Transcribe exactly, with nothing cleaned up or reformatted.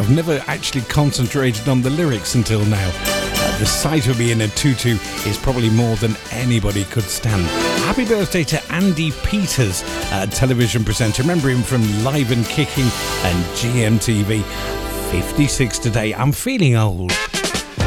I've never actually concentrated on the lyrics until now. Uh, the sight of me in a tutu is probably more than anybody could stand. Happy birthday to Andy Peters, uh, television presenter. Remember him from Live and Kicking and G M T V. fifty-six today. I'm feeling old.